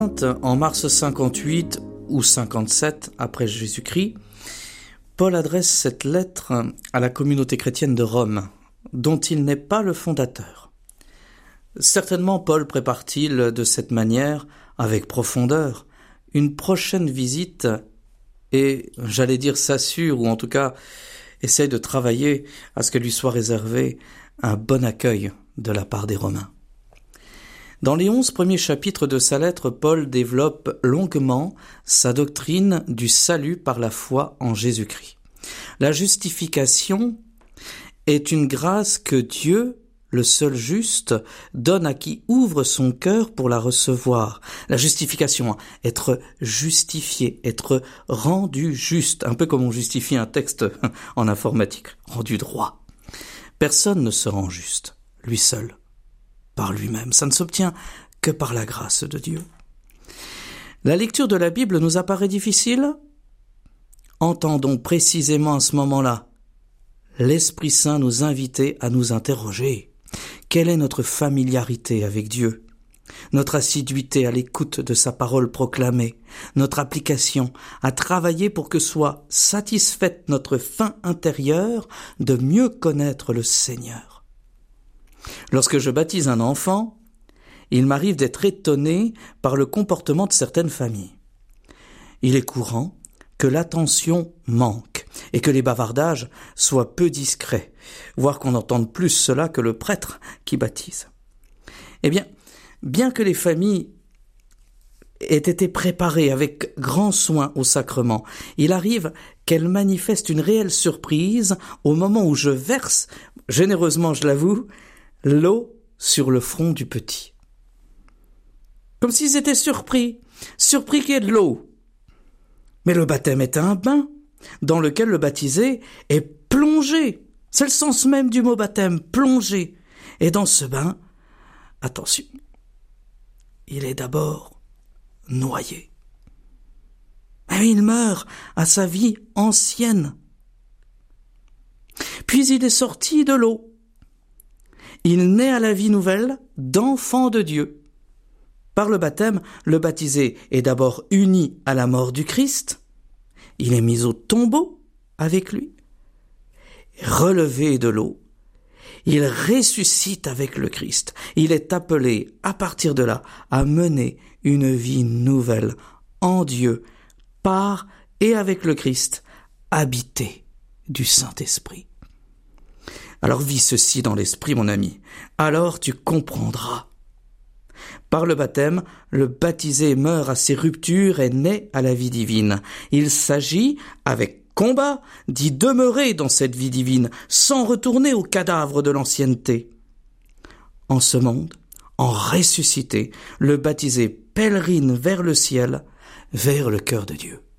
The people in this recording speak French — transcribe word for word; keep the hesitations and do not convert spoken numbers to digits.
En mars cinquante-huit ou cinquante-sept après Jésus-Christ, Paul adresse cette lettre à la communauté chrétienne de Rome, dont il n'est pas le fondateur. Certainement Paul prépare-t-il de cette manière, avec profondeur, une prochaine visite et, j'allais dire, s'assure, ou en tout cas essaye de travailler à ce que lui soit réservé un bon accueil de la part des Romains. Dans les onze premiers chapitres de sa lettre, Paul développe longuement sa doctrine du salut par la foi en Jésus-Christ. La justification est une grâce que Dieu, le seul juste, donne à qui ouvre son cœur pour la recevoir. La justification, être justifié, être rendu juste, un peu comme on justifie un texte en informatique, rendu droit. Personne ne se rend juste, lui seul. Par lui-même. Ça ne s'obtient que par la grâce de Dieu. La lecture de la Bible nous apparaît difficile? Entendons précisément à ce moment-là l'Esprit Saint nous inviter à nous interroger. Quelle est notre familiarité avec Dieu? Notre assiduité à l'écoute de sa parole proclamée, notre application à travailler pour que soit satisfaite notre faim intérieure de mieux connaître le Seigneur. Lorsque je baptise un enfant, il m'arrive d'être étonné par le comportement de certaines familles. Il est courant que l'attention manque et que les bavardages soient peu discrets, voire qu'on entende plus cela que le prêtre qui baptise. Eh bien, bien que les familles aient été préparées avec grand soin au sacrement, il arrive qu'elles manifestent une réelle surprise au moment où je verse, généreusement je l'avoue, l'eau sur le front du petit. Comme s'ils étaient surpris, surpris qu'il y ait de l'eau. Mais le baptême est un bain, dans lequel le baptisé est plongé. C'est le sens même du mot baptême, plongé. Et dans ce bain, attention, il est d'abord noyé. Et il meurt à sa vie ancienne. Puis il est sorti de l'eau. Il naît à la vie nouvelle d'enfant de Dieu. Par le baptême, le baptisé est d'abord uni à la mort du Christ, il est mis au tombeau avec lui, relevé de l'eau, il ressuscite avec le Christ, il est appelé à partir de là à mener une vie nouvelle en Dieu, par et avec le Christ, habité du Saint-Esprit. Alors vis ceci dans l'esprit, mon ami. Alors tu comprendras. Par le baptême, le baptisé meurt à ses ruptures et naît à la vie divine. Il s'agit, avec combat, d'y demeurer dans cette vie divine, sans retourner au cadavre de l'ancienneté. En ce monde, en ressuscité, le baptisé pèlerine vers le ciel, vers le cœur de Dieu.